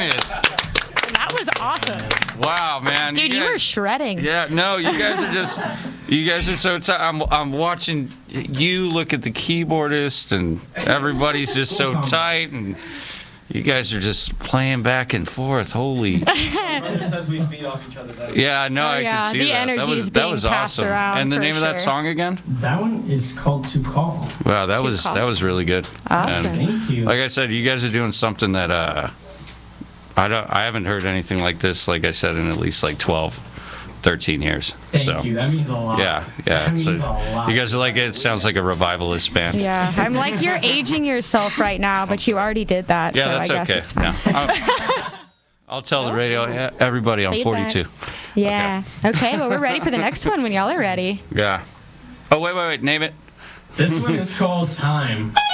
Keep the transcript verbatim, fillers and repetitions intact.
goodness. That was awesome. Wow, man. Dude, you, you were guys, shredding. Yeah, no, you guys are just, you guys are so tight. I'm, I'm watching you look at the keyboardist, and everybody's just so tight, and you guys are just playing back and forth. Holy. Brother says we feed off each other. That Yeah, no, Oh, I yeah, can see the that. energy That was is that being was passed awesome. around And the for name of that sure. song again? That one is called To Call. Wow, that To was Call. that was really good. Awesome. And Thank you. like I said, you guys are doing something that uh, I don't, I haven't heard anything like this. Like I said, in at least like twelve, thirteen years. Thank so. you. That means a lot. Yeah, yeah. That it's means a- a lot. You guys are like, it sounds like a revivalist band. Yeah, I'm like, you're aging yourself right now, but you already did that. Yeah, so that's I guess okay. It's fine. No, I'll, I'll tell the radio, yeah, everybody, I'm Feedback. forty-two. Yeah. Okay, well, we're ready for the next one when y'all are ready. Yeah. Oh, wait, wait, wait. Name it. This one is called Time.